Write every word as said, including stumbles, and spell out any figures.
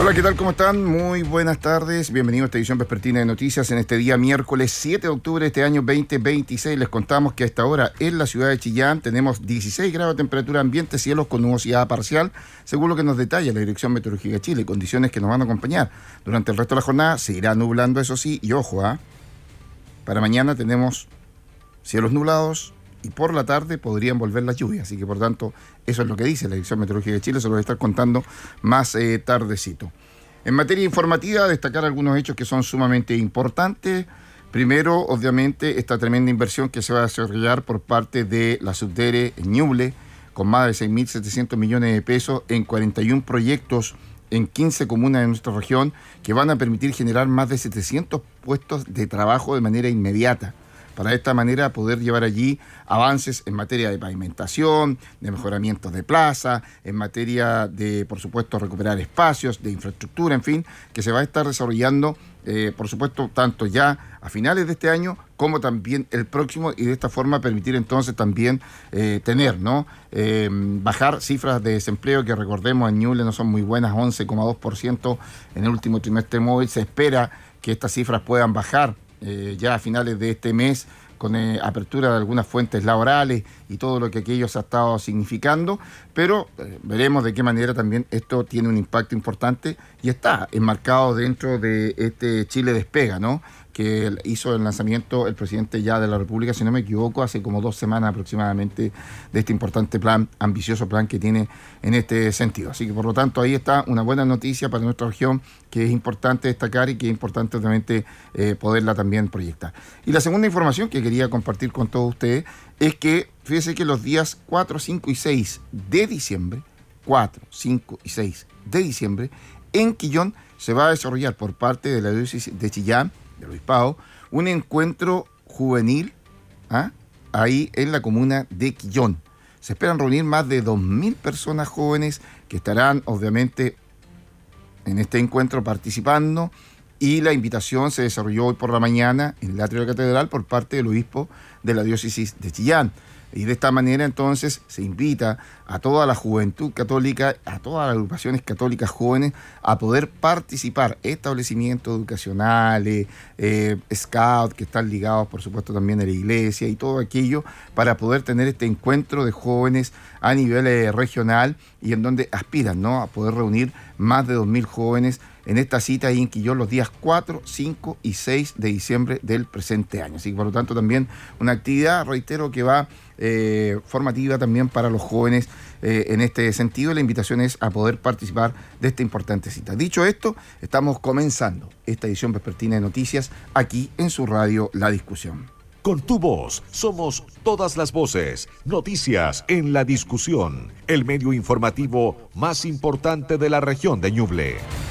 Hola, ¿qué tal? ¿Cómo están? Muy buenas tardes. Bienvenidos a esta edición vespertina de noticias en este día miércoles siete de octubre de este año veinte veintiséis. Les contamos que a esta hora en la ciudad de Chillán tenemos dieciséis grados de temperatura ambiente, cielos con nubosidad parcial, según lo que nos detalla la Dirección Meteorológica de Chile, condiciones que nos van a acompañar durante el resto de la jornada. Se irá nublando, eso sí, y ojo, ¿ah? Para mañana tenemos cielos nublados y por la tarde podrían volver las lluvias, así que por tanto eso es lo que dice la Dirección Meteorológica de Chile. Se lo voy a estar contando más eh, tardecito. En materia informativa, destacar algunos hechos que son sumamente importantes. Primero, obviamente, esta tremenda inversión que se va a desarrollar por parte de la Subdere Ñuble, con más de seis mil setecientos millones de pesos en cuarenta y uno proyectos en quince comunas de nuestra región, que van a permitir generar más de setecientos puestos de trabajo de manera inmediata. Para de esta manera poder llevar allí avances en materia de pavimentación, de mejoramiento de plaza, en materia de, por supuesto, recuperar espacios, de infraestructura, en fin, que se va a estar desarrollando, eh, por supuesto, tanto ya a finales de este año como también el próximo, y de esta forma permitir entonces también eh, tener, ¿no? Eh, bajar cifras de desempleo que, recordemos, en Ñuble no son muy buenas, once coma dos por ciento en el último trimestre móvil. Se espera que estas cifras puedan bajar Eh, ya a finales de este mes, con eh, apertura de algunas fuentes laborales y todo lo que aquello se ha estado significando, pero eh, veremos de qué manera también esto tiene un impacto importante y está enmarcado dentro de este Chile Despega, ¿no?, que hizo el lanzamiento el presidente ya de la República, si no me equivoco, hace como dos semanas aproximadamente, de este importante plan, ambicioso plan que tiene en este sentido. Así que, por lo tanto, ahí está una buena noticia para nuestra región, que es importante destacar y que es importante, obviamente, eh, poderla también proyectar. Y la segunda información que quería compartir con todos ustedes es que, fíjense que los días cuatro, cinco y seis de diciembre, cuatro, cinco y seis de diciembre, en Quillón se va a desarrollar por parte de la diócesis de Chillán, del Obispado, un encuentro juvenil, ¿ah?, ahí en la comuna de Quillón. Se esperan reunir más de dos mil personas jóvenes que estarán, obviamente, en este encuentro participando, y la invitación se desarrolló hoy por la mañana en el atrio de la catedral por parte del obispo de la diócesis de Chillán. Y de esta manera, entonces, se invita a toda la juventud católica, a todas las agrupaciones católicas jóvenes, a poder participar, establecimientos educacionales, eh, scout, que están ligados, por supuesto, también a la iglesia y todo aquello, para poder tener este encuentro de jóvenes a nivel eh, regional, y en donde aspiran, ¿no?, a poder reunir más de dos mil jóvenes en esta cita ahí en Quillón los días cuatro, cinco y seis de diciembre del presente año. Así que, por lo tanto, también una actividad, reitero, que va eh, formativa también para los jóvenes eh, en este sentido. La invitación es a poder participar de esta importante cita. Dicho esto, estamos comenzando esta edición vespertina de noticias aquí en su radio La Discusión. Con tu voz, somos todas las voces. Noticias en La Discusión, el medio informativo más importante de la región de Ñuble.